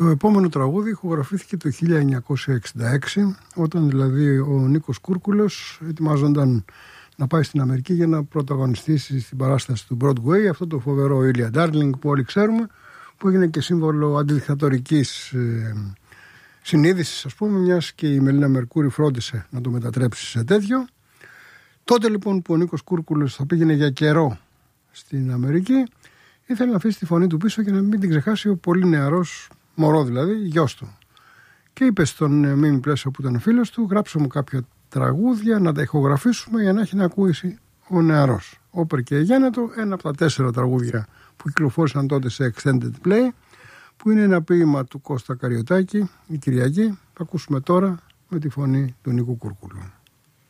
Το επόμενο τραγούδι ηχογραφήθηκε το 1966, όταν δηλαδή ο Νίκος Κούρκουλος ετοιμάζονταν να πάει στην Αμερική για να πρωταγωνιστήσει στην παράσταση του Broadway, αυτό το φοβερό Ilya Darling που όλοι ξέρουμε, που έγινε και σύμβολο αντιδικτατορικής συνείδησης, ας πούμε, μιας και η Μελίνα Μερκούρη φρόντισε να το μετατρέψει σε τέτοιο. Τότε λοιπόν που ο Νίκος Κούρκουλος θα πήγαινε για καιρό στην Αμερική, ήθελε να αφήσει τη φωνή του πίσω και να μην την ξεχάσει ο πολύ νεαρός, μωρό δηλαδή, γιος του. Και είπε στον Μίμη Πλέσο που ήταν φίλος του, γράψε μου κάποια τραγούδια να τα ηχογραφήσουμε για να έχει να ακούσει ο νεαρός. Όπερ και γένετο, ένα από τα 4 τραγούδια που κυκλοφόρησαν τότε σε extended play, που είναι ένα ποίημα του Κώστα Καριωτάκη, η Κυριακή, θα ακούσουμε τώρα με τη φωνή του Νίκου Κούρκουλου.